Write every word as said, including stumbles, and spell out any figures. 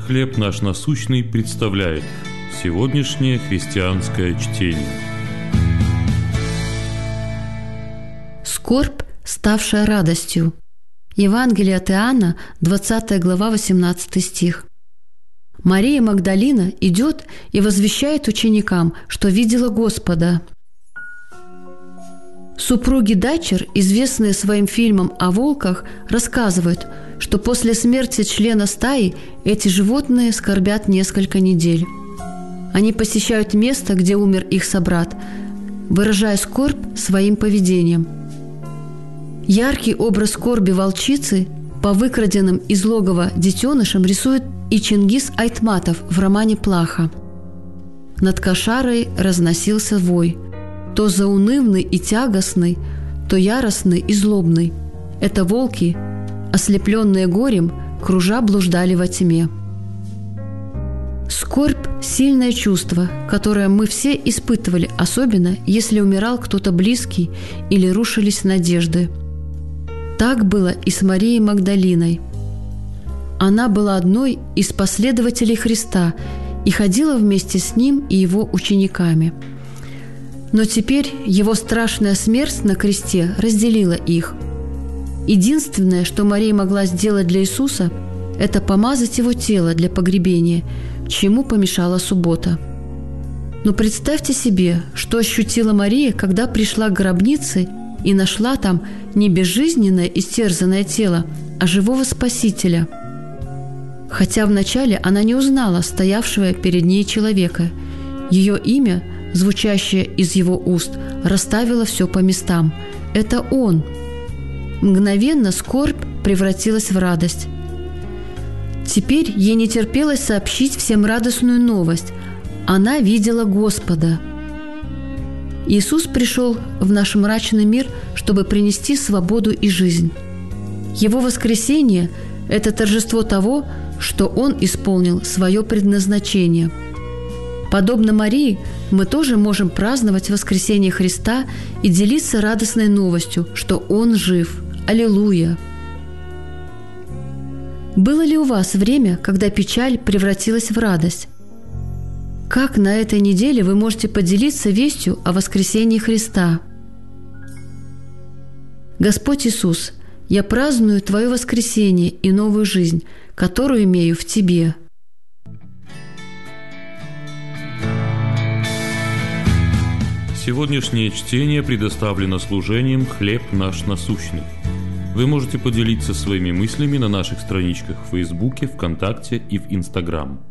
«Хлеб наш насущный» представляет сегодняшнее христианское чтение. Скорбь, ставшая радостью. Евангелие от Иоанна, двадцатая глава, восемнадцатый стих. Мария Магдалина идет и возвещает ученикам, что видела Господа. Супруги Дачер, известные своим фильмом о волках, рассказывают, что после смерти члена стаи эти животные скорбят несколько недель. Они посещают место, где умер их собрат, выражая скорбь своим поведением. Яркий образ скорби волчицы по выкраденным из логова детенышам рисует и Чингис Айтматов в романе «Плаха». Над кошарой разносился вой, то заунывный и тягостный, то яростный и злобный. Это волки, ослепленные горем, кружа блуждали во тьме. Скорбь – сильное чувство, которое мы все испытывали, особенно если умирал кто-то близкий или рушились надежды. Так было и с Марией Магдалиной. Она была одной из последователей Христа и ходила вместе с Ним и Его учениками. Но теперь Его страшная смерть на кресте разделила их. Единственное, что Мария могла сделать для Иисуса, это помазать Его тело для погребения, чему помешала суббота. Но представьте себе, что ощутила Мария, когда пришла к гробнице и нашла там не безжизненное истерзанное тело, а живого Спасителя. Хотя вначале она не узнала стоявшего перед ней человека. Ее имя, звучащее из его уст, расставило все по местам. Это Он. Мгновенно скорбь превратилась в радость. Теперь ей не терпелось сообщить всем радостную новость. Она видела Господа. Иисус пришел в наш мрачный мир, чтобы принести свободу и жизнь. Его воскресение – это торжество того, что Он исполнил свое предназначение. Подобно Марии, мы тоже можем праздновать воскресение Христа и делиться радостной новостью, что Он жив. Аллилуйя! Было ли у вас время, когда печаль превратилась в радость? Как на этой неделе вы можете поделиться вестью о воскресении Христа? Господь Иисус, я праздную Твое воскресение и новую жизнь, которую имею в Тебе. Сегодняшнее чтение предоставлено служением «Хлеб наш насущный». Вы можете поделиться своими мыслями на наших страничках в Фейсбуке, ВКонтакте и в Инстаграм.